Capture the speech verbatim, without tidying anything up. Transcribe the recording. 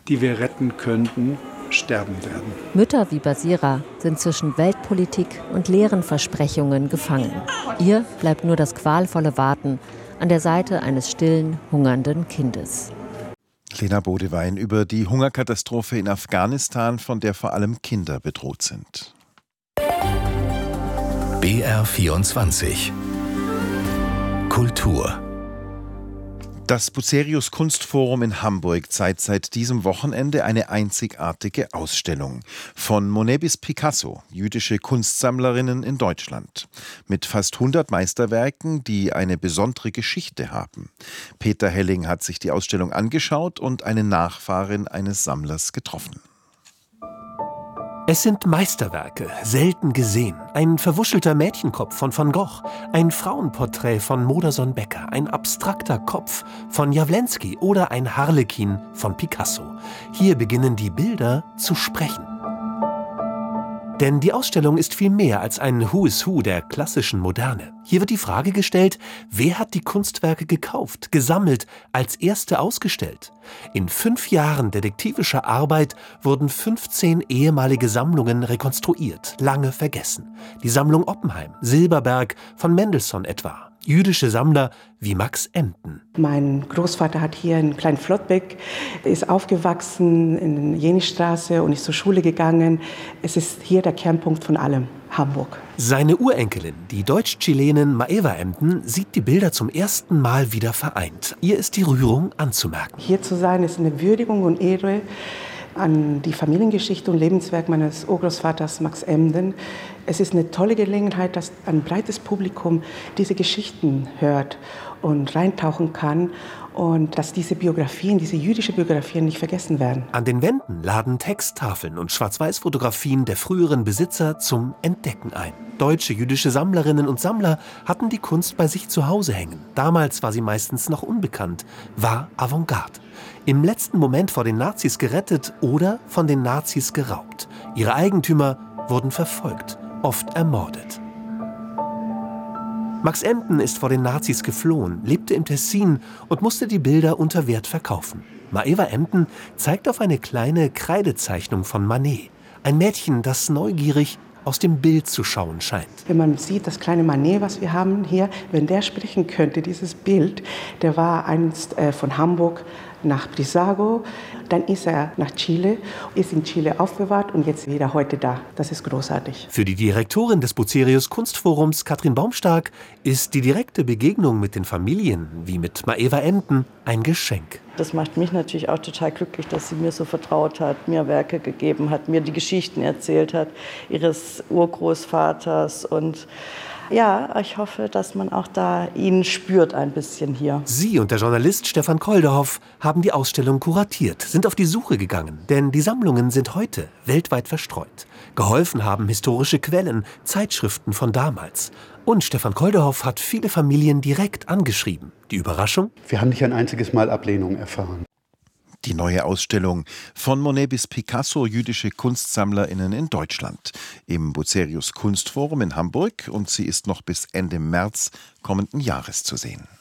die wir retten könnten, sterben werden. Mütter wie Basira sind zwischen Weltpolitik und leeren Versprechungen gefangen. Ihr bleibt nur das qualvolle Warten an der Seite eines stillen, hungernden Kindes. Lena Bodewein über die Hungerkatastrophe in Afghanistan, von der vor allem Kinder bedroht sind. B R vierundzwanzig Kultur. Das Bucerius Kunstforum in Hamburg zeigt seit diesem Wochenende eine einzigartige Ausstellung. Von Monet bis Picasso, jüdische Kunstsammlerinnen in Deutschland. Mit fast hundert Meisterwerken, die eine besondere Geschichte haben. Peter Helling hat sich die Ausstellung angeschaut und eine Nachfahrin eines Sammlers getroffen. Es sind Meisterwerke, selten gesehen. Ein verwuschelter Mädchenkopf von Van Gogh, ein Frauenporträt von Modersohn-Becker, ein abstrakter Kopf von Jawlensky oder ein Harlekin von Picasso. Hier beginnen die Bilder zu sprechen. Denn die Ausstellung ist viel mehr als ein Who is Who der klassischen Moderne. Hier wird die Frage gestellt, wer hat die Kunstwerke gekauft, gesammelt, als erste ausgestellt? In fünf Jahren detektivischer Arbeit wurden fünfzehn ehemalige Sammlungen rekonstruiert, lange vergessen. Die Sammlung Oppenheim, Silberberg, von Mendelssohn etwa. Jüdische Sammler wie Max Emden. Mein Großvater hat hier in Klein-Flottbek, ist aufgewachsen in der Jennystraße und ist zur Schule gegangen. Es ist hier der Kernpunkt von allem, Hamburg. Seine Urenkelin, die Deutsch-Chilenin Maeva Emden, sieht die Bilder zum ersten Mal wieder vereint. Ihr ist die Rührung anzumerken. Hier zu sein ist eine Würdigung und Ehre an die Familiengeschichte und Lebenswerk meines Urgroßvaters Max Emden. Es ist eine tolle Gelegenheit, dass ein breites Publikum diese Geschichten hört und reintauchen kann und dass diese Biografien, diese jüdische Biografien nicht vergessen werden. An den Wänden laden Texttafeln und Schwarz-Weiß-Fotografien der früheren Besitzer zum Entdecken ein. Deutsche jüdische Sammlerinnen und Sammler hatten die Kunst bei sich zu Hause hängen. Damals war sie meistens noch unbekannt, war Avantgarde. Im letzten Moment vor den Nazis gerettet oder von den Nazis geraubt. Ihre Eigentümer wurden verfolgt, oft ermordet. Max Emden ist vor den Nazis geflohen, lebte im Tessin und musste die Bilder unter Wert verkaufen. Maeva Emden zeigt auf eine kleine Kreidezeichnung von Manet. Ein Mädchen, das neugierig aus dem Bild zu schauen scheint. Wenn man sieht, das kleine Manet, was wir haben hier, wenn der sprechen könnte, dieses Bild, der war einst äh, von Hamburg nach Brissago, dann ist er nach Chile, ist in Chile aufbewahrt und jetzt wieder heute da. Das ist großartig. Für die Direktorin des Bucerius Kunstforums, Katrin Baumstark, ist die direkte Begegnung mit den Familien, wie mit Maeva Emden, ein Geschenk. Das macht mich natürlich auch total glücklich, dass sie mir so vertraut hat, mir Werke gegeben hat, mir die Geschichten erzählt hat, ihres Urgroßvaters. Und ja, ich hoffe, dass man auch da ihn spürt ein bisschen hier. Sie und der Journalist Stefan Kolderhoff haben die Ausstellung kuratiert, sind auf die Suche gegangen, denn die Sammlungen sind heute weltweit verstreut. Geholfen haben historische Quellen, Zeitschriften von damals. Und Stefan Kolderhoff hat viele Familien direkt angeschrieben. Die Überraschung? Wir haben nicht ein einziges Mal Ablehnung erfahren. Die neue Ausstellung von Monet bis Picasso, jüdische KunstsammlerInnen in Deutschland im Bucerius Kunstforum in Hamburg, und sie ist noch bis Ende März kommenden Jahres zu sehen.